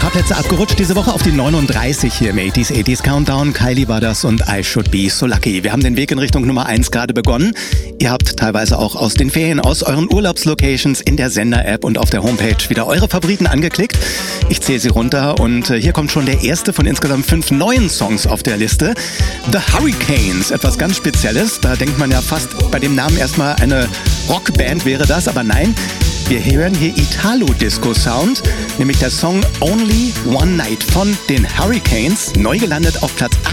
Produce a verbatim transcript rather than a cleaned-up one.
Paar Plätze abgerutscht diese Woche auf die neununddreißig hier im achtziger achtziger Countdown. Kylie war das und I Should Be So Lucky. Wir haben den Weg in Richtung Nummer eins gerade begonnen. Ihr habt teilweise auch aus den Ferien, aus euren Urlaubslocations in der Sender-App und auf der Homepage wieder eure Favoriten angeklickt. Ich zähle sie runter und hier kommt schon der erste von insgesamt fünf neuen Songs auf der Liste. The Hurricanes, etwas ganz Spezielles. Da denkt man ja fast bei dem Namen erstmal eine Rockband wäre das, aber nein. Wir hören hier Italo-Disco-Sound, nämlich der Song Only One Night von den Hurricanes, neu gelandet auf Platz